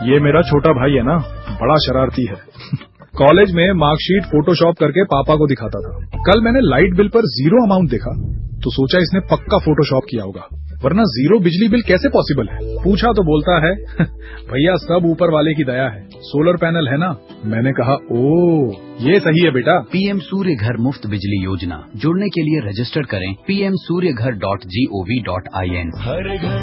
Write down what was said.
ये मेरा छोटा भाई है ना, बड़ा शरारती है। कॉलेज में मार्कशीट फोटोशॉप करके पापा को दिखाता था। कल मैंने लाइट बिल पर 0 अमाउंट देखा तो सोचा इसने पक्का फोटोशॉप किया होगा, वरना 0 बिजली बिल कैसे पॉसिबल है। पूछा तो बोलता है भैया सब ऊपर वाले की दया है, सोलर पैनल है ना। मैंने कहा ओह ये सही है बेटा। पीएम सूर्य घर मुफ्त बिजली योजना, जुड़ने के लिए रजिस्टर करें pmsuryaghar.gov.in।